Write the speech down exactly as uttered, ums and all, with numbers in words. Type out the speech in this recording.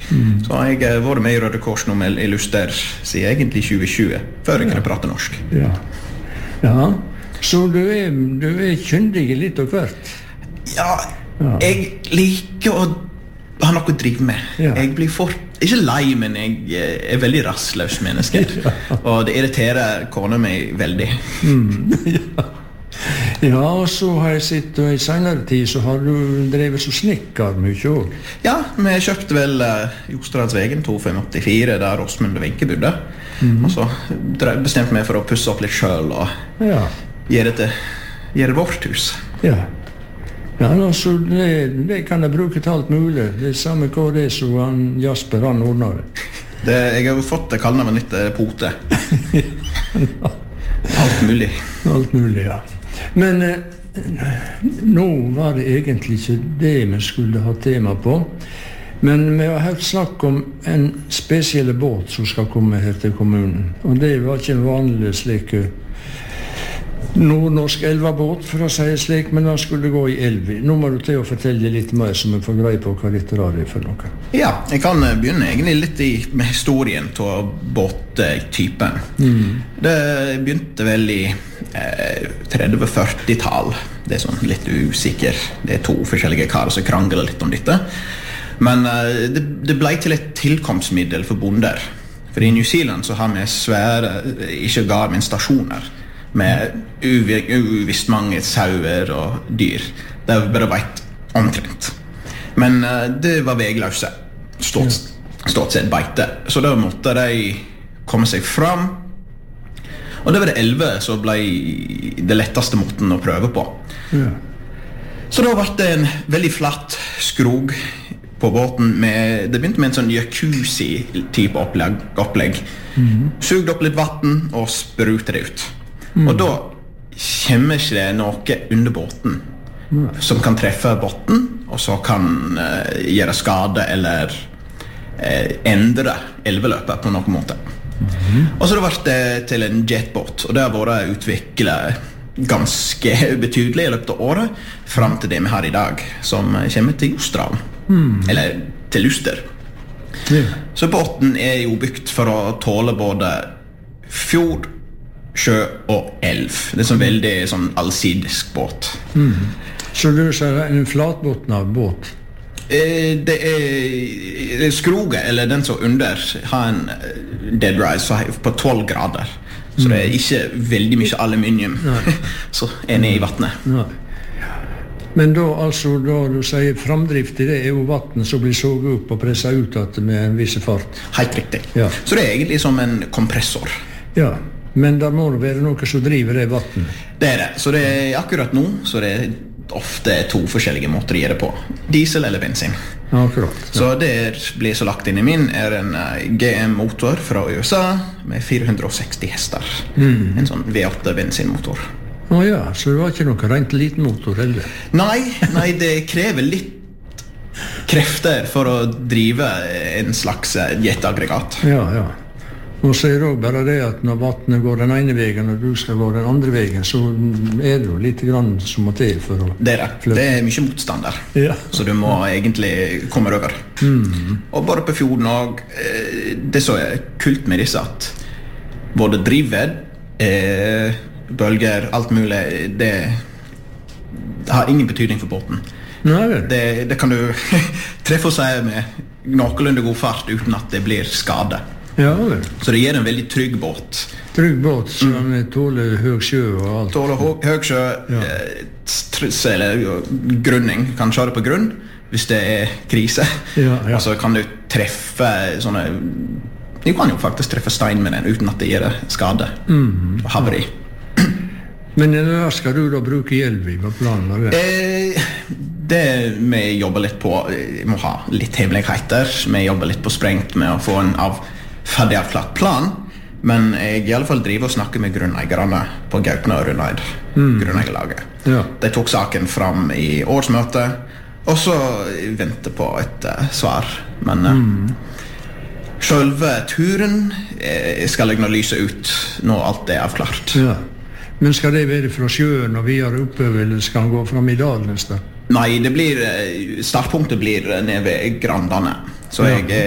Mm. Så jeg har vært med i Røde Kors nå med i Luster siden egentlig tjue tjue, før jeg ja. kunne prate norsk. Ja. Ja, så du er, du er kyndig litt og hvert? Ja, ja, jeg liker å ha noe å drive med. Ja. Jeg blir fort, ikke lei, men jeg er veldig rastløs menneske. Ja. Og det irriterer kona meg veldig. Mm. Ja. Ja, og så har jeg sett, og i senere tid så har du drevet så snikker mye også. Ja, vi kjøpte vel uh, Jostradsvegen to fem åtte fire, der Åsmund og Wenche bodde. Mm. Og så bestemte vi for å pusse opp litt selv og ja. gjøre det, gjøre vårt hus. Ja. Ja, altså, det, det kan jeg bruke til alt mulig. Det er samme hva det er som han Jasper, han ordner det. det jeg har jo fått det kallet med litt pote. Alt mulig. Alt mulig, ja. Men eh, nå var det egentlig ikke det vi skulle ha tema på. Men vi har hørt snakk om en spesiell båt som skal komme her til kommunen. Og det var ikke en vanlig slik nordnorsk elvabåt, for å si det slik, men den skulle gå i elvi. Nå må du til å fortelle litt mer, så vi får greie på hva dette er for noe. Ja, jeg kan begynne egentlig litt i, med historien til båttypen. Mm. Det begynte vel i eh, tretti-førti-tall. Det er sånn litt usikker. Det er to forskjellige karer som krangler litt om dette. Men eh, det, det ble til et tilkomstmiddel for bonder. For i New Zealand så har vi svære, ikke Garmin-stasjoner, med uvisst mange sauer og dyr. Det var bare veit omtrent. Men uh, det var vegløse. Stort, stort sett beite. Så da måtte de komme seg fram. Og det var det elve som ble det letteste måten å prøve på. Ja. Så da ble det en veldig flatt skrog på båten. Med, det begynte med en sånn jacuzzi-type opplegg. opplegg. Mm-hmm. Sugde opp litt vatten og sprute det ut. Mm. Og da kommer ikke det noe under båten mm. som kan treffe båten, og så kan uh, gjøre skade eller uh, endre elveløpet på noen måte. Mm. Og så det ble det til en jetbåt, og det har vært utviklet ganske betydelig i løpet av året, frem til det vi har i dag, som kommer til Jostral, mm. eller til Luster. Mm. Så båten er jo bygd for å tåle både fjord, sjø og elv. Det er sånn veldig sånn allsidisk båt. Mm. Så du sier en flatbåtnad båt? Eh, det er skroget, eller den som under, har en dead rise på tolv grader. Så mm. det er ikke veldig mye aluminium så er nede i vattnet. Nei. Men da, altså, da du sier framdrift i det, er jo vatten som blir såget opp og presset ut at med en viss fart. Helt riktig. Ja. Så det er egentlig som en kompressor. Ja. Men der må det være noe som driver det vatten. Det er det. Så det er akkurat nå, så det er ofte to forskjellige måter å gjøre det på. Diesel eller bensin. Akkurat. Ja. Så det blir så lagt inn i min er en G M-motor fra U S A med fire hundre og seksti hester. Mm. En sånn V åtte bensinmotor. Å ja, så det var ikke noe rent liten motor heller? Nei, nei, det krever litt krefter for å drive en slags jetaggregat. Ja, ja. Og så er det også bare det at når vattnet går den ene veien og du skal gå den andre veien, så er det jo litt grann som må til for å det er det. Flytte. Det er mye motstand der, ja. Så du må egentlig komme over. Mm. Og bare på fjorden og det som er kult med disse at både drivet, eh, bølger, alt mulig, det, det har ingen betydning for båten. Nei, det, det kan du treffe seg med noenlunde god fart uten at det blir skade. Ja, vel. Så det gir en veldig trygg båt. Trygg båt, som mm. tåler høy sjø og alt. Tåler høy sjø, ja. eh, eller grunning. Kan kjøre på grunn hvis det er krise. Ja, ja. Og så kan du treffe sånne... Du kan jo faktisk treffe stein med den uten at det gir skade. Mm. Og haveri. Men hva skal du da bruke hjelv i? Hva planen er det? Eh, det vi jobber litt på, vi må ha litt hemmeligheter. Vi jobber litt på sprengt med å få en av ferdig avklart plan, men jeg i alle fall driver og snakker med grunneierne på Gaupne og Rundeid, mm. grunneierlaget. Ja. De tok saken fram i årsmøtet, og så venter på et uh, svar. Men uh, mm. selve turen eh, skal jeg nå lyse ut når alt er avklart. Ja. Men skal det være fra sjøen og videre oppover, eller skal han gå fram i dalen nesten? Nei, det blir, startpunktet blir nede ved Grandane. Så ja. jeg